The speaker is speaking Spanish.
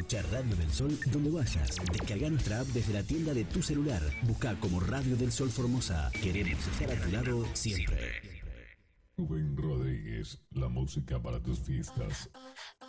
Escuchá Radio del Sol donde vayas. Descarga nuestra app desde la tienda de tu celular. Busca como Radio del Sol Formosa. Queremos estar a tu lado siempre. Rubén Rodríguez, la música para tus fiestas.